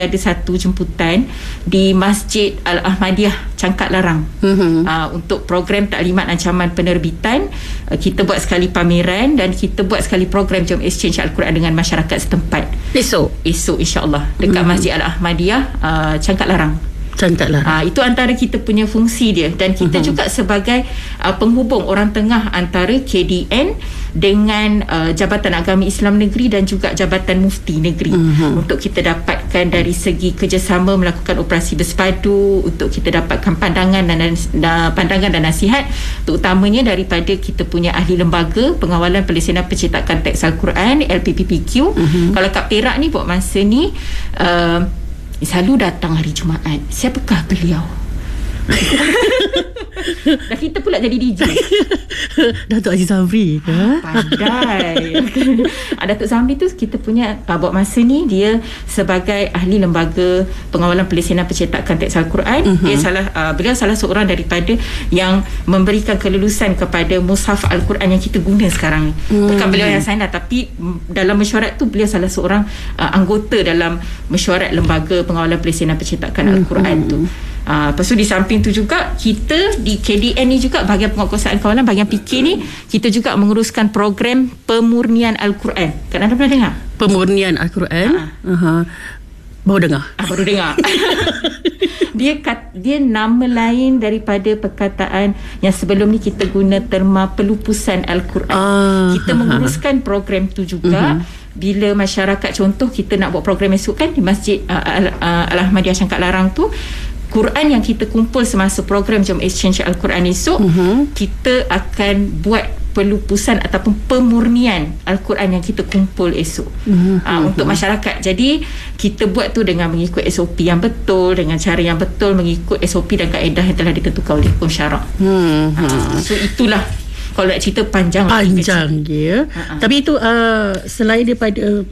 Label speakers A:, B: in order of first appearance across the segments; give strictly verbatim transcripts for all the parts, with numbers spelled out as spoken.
A: ada satu jemputan di Masjid Al-Ahmadiyah Cangkat Larang mm-hmm. uh, untuk program taklimat ancaman penerbitan. Uh, kita buat sekali pameran dan kita buat sekali program jom exchange Al-Quran dengan masyarakat setempat.
B: Esok?
A: Esok insya-Allah dekat mm-hmm. Masjid Al-Ahmadiyah uh, Cangkat Larang.
B: Cantiklah.
A: Ha, itu antara kita punya fungsi dia, dan kita uh-huh. juga sebagai uh, penghubung orang tengah antara K D N dengan uh, Jabatan Agama Islam Negeri dan juga Jabatan Mufti Negeri uh-huh. untuk kita dapatkan dari segi kerjasama melakukan operasi bersepadu, untuk kita dapatkan pandangan dan, dan pandangan dan nasihat, terutamanya daripada kita punya ahli lembaga pengawalan pelesinan pencetakan teks Al-Quran L P P P Q. Uh-huh. Kalau kat Perak ni buat masa ni uh, selalu datang hari Jumaat. Siapakah beliau? Dah kita pula jadi D J.
B: Datuk Haji Zamri ke?
A: Ah, pandai. Datuk Zamri tu kita punya uh, buat masa ni dia sebagai ahli lembaga pengawalan pelesinan pencetakan teks Al-Quran. Uh-huh. Dia salah uh, beliau salah seorang daripada yang memberikan kelulusan kepada mushaf Al-Quran yang kita guna sekarang ni. Uh-huh. Bukan beliau yang sign lah, tapi dalam mesyuarat tu beliau salah seorang uh, anggota dalam mesyuarat lembaga pengawalan pelesinan pencetakan uh-huh. Al-Quran tu. Uh, lepas tu di samping tu juga kita di K D N ni juga bahagian penguatkuasaan kawalan, bahagian P K ni kita juga menguruskan program pemurnian Al-Quran. Kan anda pernah dengar?
B: Pemurnian Al-Quran? Uh-huh. Uh-huh. Baru dengar?
A: Ah, baru dengar. Dia kat, dia nama lain daripada perkataan yang sebelum ni kita guna terma pelupusan Al-Quran. Uh, kita menguruskan program tu juga. Uh-huh. Bila masyarakat, contoh kita nak buat program esok kan di Masjid uh, Al- uh, Al-Ahmadiyah Cangkat Larang tu, Quran yang kita kumpul semasa program Jom Exchange Al-Quran esok, uh-huh. kita akan buat pelupusan ataupun pemurnian Al-Quran yang kita kumpul esok uh-huh. uh, untuk masyarakat. Jadi kita buat tu dengan mengikut S O P yang betul, dengan cara yang betul, mengikut S O P dan kaedah yang telah ditentukan oleh hukum syarak. uh-huh. uh, So itulah, kalau nak cerita panjang
B: panjang dia. Uh-huh. Tapi itu uh, selain daripada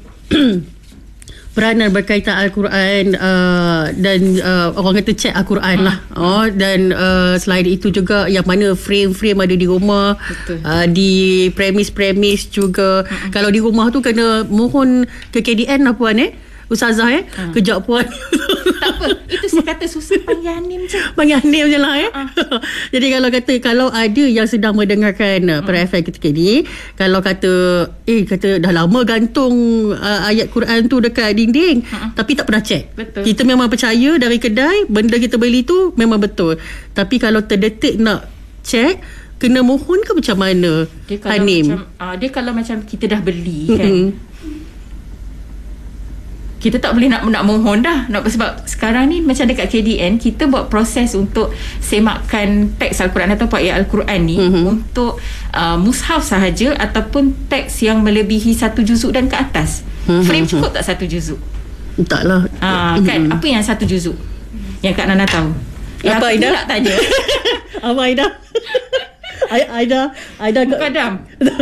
B: peranan berkaitan Al-Quran uh, dan uh, orang kata cek Al-Quran hmm. lah oh, dan uh, selain itu juga yang mana frame-frame ada di rumah, uh, di premis-premis juga. hmm. Kalau di rumah tu kena mohon ke K D N lah puan eh Ustazah eh hmm. kejap puan.
A: Tak apa, itu saya kata susah panggil Hanim je.
B: Panggil Hanim je lah eh.
A: Uh-uh.
B: Jadi kalau kata, kalau ada yang sedang mendengarkan uh, pada F M ketika ni, kalau kata eh kata dah lama gantung uh, ayat Quran tu dekat dinding, uh-uh. tapi tak pernah cek. Betul. Kita memang percaya dari kedai benda kita beli tu memang betul. Tapi kalau terdetik nak cek, kena mohon ke macam mana?
A: Dia kalau
B: Hanim?
A: Macam, uh, dia kalau macam kita dah beli kan, mm-hmm. kita tak boleh nak nak mohon dah, nak, sebab sekarang ni macam dekat K D N kita buat proses untuk semakkan teks Al-Quran atau ayat Al-Quran ni mm-hmm. untuk uh, mushaf sahaja ataupun teks yang melebihi satu juzuk dan ke atas. Mm-hmm. Frame cukup tak satu juzuk?
B: Taklah.
A: Ah, kan mm-hmm. apa yang satu juzuk? Yang Kak Nana tahu.
B: Ya, apa Aida?
A: Tak tanya.
B: Apa Aida? Aida, Aida
A: Mukadam.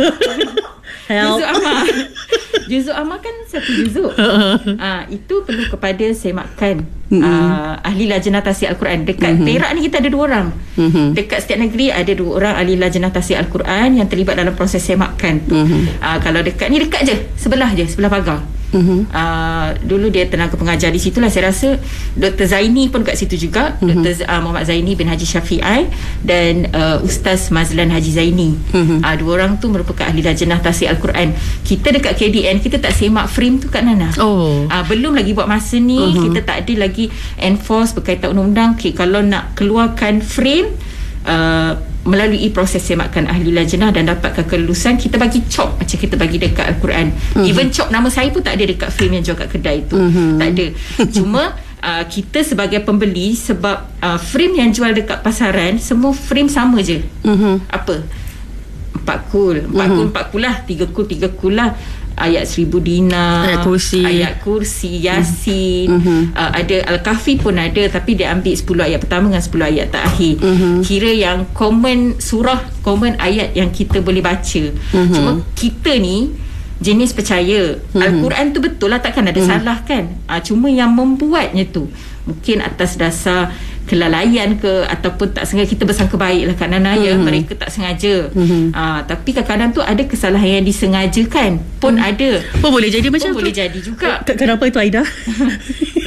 A: Juzuk Ammah. Juzuk Ammah kan satu juzuk. uh, Itu perlu kepada semakan mm-hmm. uh, ahli lajnah tasih Al-Quran. Dekat mm-hmm. Perak ni kita ada dua orang. mm-hmm. Dekat setiap negeri ada dua orang ahli lajnah tasih Al-Quran yang terlibat dalam proses semakan tu. mm-hmm. uh, Kalau dekat ni dekat je, sebelah je, sebelah pagar. Mm-hmm. Uh, dulu dia tenaga pengajar di situlah. Saya rasa Doktor Zaini pun kat situ juga. mm-hmm. Doktor uh, Muhammad Zaini bin Haji Syafi'i dan uh, Ustaz Mazlan Haji Zaini. mm-hmm. uh, Dua orang tu merupakan ahli lajnah tasih Al-Quran. Kita dekat K D N kita tak semak frame tu Kak Nana.
B: oh.
A: uh, Belum lagi buat masa ni. uh-huh. Kita tak ada lagi enforce berkaitan undang-undang. Okay, kalau nak keluarkan frame uh, melalui proses semakan ahli lajnah dan dapatkan kelulusan, kita bagi cop macam kita bagi dekat Al-Quran. uh-huh. Even cop nama saya pun tak ada dekat frame yang jual kat kedai tu. uh-huh. Tak ada. Cuma uh, kita sebagai pembeli, sebab uh, frame yang jual dekat pasaran semua frame sama je. uh-huh. Apa? Empat kul. Empat uh-huh. kul, empat kul lah. Tiga kul, tiga kul lah. Ayat seribu dinar,
B: ayat kursi,
A: ayat kursi, Yasin, uh-huh. uh, ada Al-Kahfi pun ada, tapi dia ambil sepuluh ayat pertama dengan sepuluh ayat terakhir. uh-huh. Kira yang common surah, common ayat yang kita boleh baca. uh-huh. Cuma kita ni jenis percaya uh-huh. Al-Quran tu betul lah, takkan ada uh-huh. salah kan. uh, Cuma yang membuatnya tu mungkin atas dasar kelalaian ke ataupun tak sengaja, kita bersangka baik lah Kak Nana, mm-hmm. ya mereka tak sengaja. mm-hmm. uh, Tapi kadang-kadang tu ada kesalahan yang disengajakan pun mm. ada.
B: Pun boleh jadi macam
A: pun
B: tu.
A: Boleh jadi juga.
B: Kenapa itu Aida?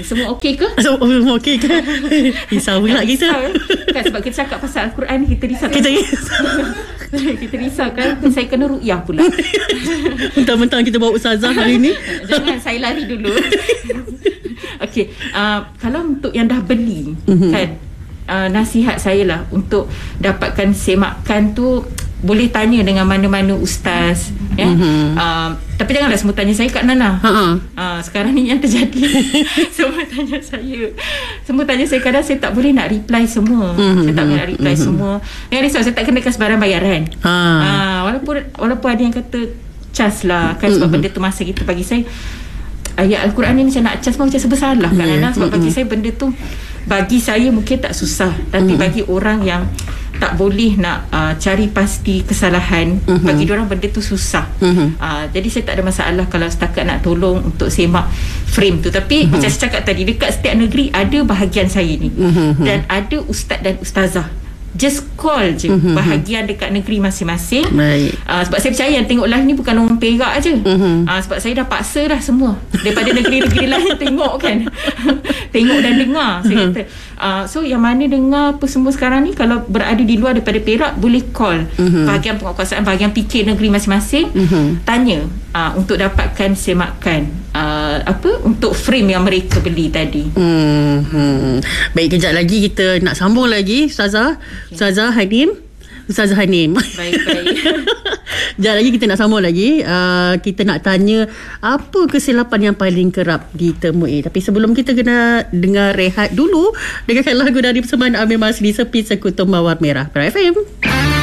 A: Semua okey ke?
B: Semua okey ke? Risau pula kita.
A: Kan sebab kita cakap pasal Al-Quran, kita risau.
B: Kita risau.
A: Kita risau kan, saya kena ruqyah pula.
B: Mentang-mentang kita bawa ustazah hari ni.
A: Jangan, saya lari dulu. Okey, uh, kalau untuk yang dah beli, mm-hmm. kan, uh, nasihat saya lah untuk dapatkan semakan tu, boleh tanya dengan mana-mana ustaz, ya. Mm-hmm. Uh, tapi janganlah semua tanya saya, Kak Nana. Uh-huh. Uh, sekarang ni yang terjadi. Semua tanya saya. Semua tanya saya, kadang saya tak boleh nak reply semua. Mm-hmm. Saya tak boleh nak reply mm-hmm. semua. Yang risau, saya tak kenakan sebarang bayaran. Uh. Uh, walaupun walaupun ada yang kata cas lah, kan, sebab mm-hmm. benda tu masa kita bagi saya, ayat Al-Quran ni macam nak cas pun macam sebesalah, Kak Nana. Sebab bagi saya benda tu, bagi saya mungkin tak susah, tapi mm-hmm. bagi orang yang tak boleh nak uh, cari pasti kesalahan, uh-huh. bagi diorang benda tu susah. uh-huh. uh, Jadi saya tak ada masalah kalau setakat nak tolong untuk semak frame tu. Tapi uh-huh. macam saya cakap tadi, dekat setiap negeri ada bahagian saya ni, uh-huh. dan ada ustaz dan ustazah. Just call je uh-huh. bahagian dekat negeri masing-masing. uh, Sebab saya percaya yang tengok live ni bukan orang Perak je. uh-huh. uh, Sebab saya dah paksa dah semua daripada negeri-negeri lain tengok kan. Tengok dan dengar, saya uh-huh. kata uh, so yang mana dengar apa semua sekarang ni, kalau berada di luar daripada Perak, boleh call uh-huh. bahagian penguasaan, bahagian P K negeri masing-masing, uh-huh. tanya uh, untuk dapatkan semakan uh, apa untuk frame yang mereka beli tadi.
B: uh-huh. Baik, kejap lagi kita nak sambung lagi Ustazah. Okay. Ustazah Hanim. Ustazah Hanim.
A: Baik-baik.
B: Sekejap lagi kita nak sambung lagi. uh, Kita nak tanya apa kesilapan yang paling kerap ditemui. Tapi sebelum kita kena dengar rehat dulu, dengarkan lagu dari persembahan Amir Masli, Sepi Sekutu Mawar Merah Pra F M.